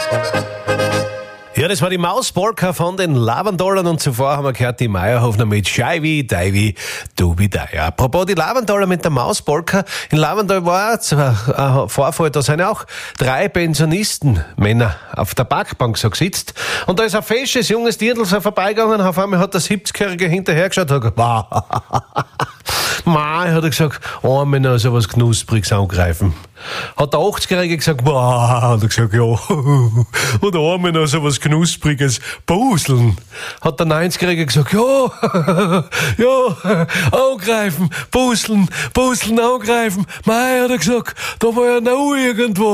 Ja, das war die Mauspolka von den Lavendolern und zuvor haben wir gehört die Meierhofner mit Scheiwi, Deiwi, Dubi, Dei. Apropos die Lavendoler mit der Mauspolka. In Lavendal war ein Vorfall, da sind ja auch 3 Pensionisten, Männer, auf der Parkbank so gesitzt. Und da ist ein fesches, junges Dirndl so vorbeigegangen, auf einmal hat der 70-Jährige hinterhergeschaut und hat gesagt, Mei, hat er gesagt, einmal noch so was Knuspriges angreifen. Hat der 80-Jährige gesagt, hat er gesagt, ja, und einmal noch so was Knuspriges Puseln. Hat der 90-Jährige gesagt, ja, angreifen, Puseln, angreifen. Mei, hat er gesagt, da war ja noch irgendwo.